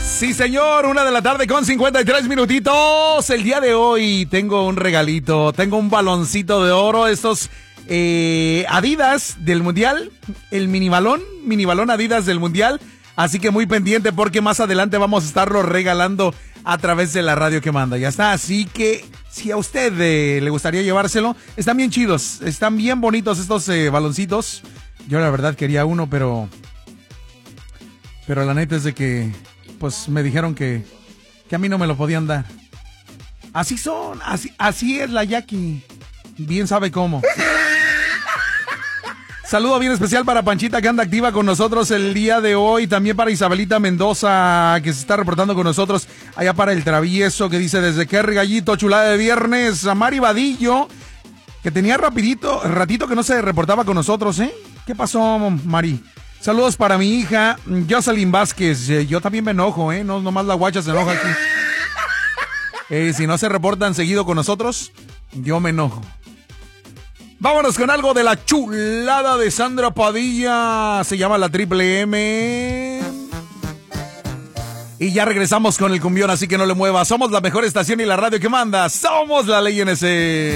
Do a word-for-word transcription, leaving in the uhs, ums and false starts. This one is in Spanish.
Sí, señor, una de la tarde con cincuenta y tres minutitos. El día de hoy tengo un regalito, tengo un baloncito de oro, estos eh, Adidas del Mundial, el mini balón, mini balón Adidas del Mundial. Así que muy pendiente porque más adelante vamos a estarlo regalando a través de la radio que manda. Ya está, así que si a usted eh, le gustaría llevárselo, están bien chidos, están bien bonitos estos eh, baloncitos. Yo la verdad quería uno, pero... Pero la neta es de que... Pues me dijeron que, que a mí no me lo podían dar. Así son, así, así es la Jackie. Bien sabe cómo. Saludo bien especial para Panchita, que anda activa con nosotros el día de hoy. También para Isabelita Mendoza, que se está reportando con nosotros allá para el Travieso, que dice desde qué regallito, chulada de viernes. A Mari Vadillo, que tenía rapidito, ratito que no se reportaba con nosotros, ¿eh? ¿Qué pasó, Mari? Saludos para mi hija, Jocelyn Vázquez. Eh, yo también me enojo, ¿eh? No, nomás la guacha se enoja aquí. Eh, si no se reportan seguido con nosotros, yo me enojo. Vámonos con algo de la chulada de Sandra Padilla. Se llama la Triple M. Y ya regresamos con el cumbión, así que no le muevas. Somos la mejor estación y la radio que manda. Somos la Ley N S.